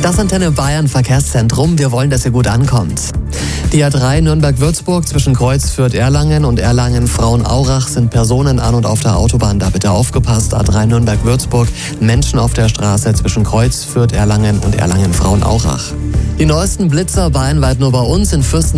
Das Antenne Bayern Verkehrszentrum. Wir wollen, dass ihr gut ankommt. Die A3 Nürnberg-Würzburg zwischen Kreuz Fürth-Erlangen und Erlangen-Frauenaurach sind Personen an und auf der Autobahn. Da bitte aufgepasst. A3 Nürnberg-Würzburg, Menschen auf der Straße zwischen Kreuz Fürth-Erlangen und Erlangen-Frauenaurach. Die neuesten Blitzer bayernweit nur bei uns in Fürsten.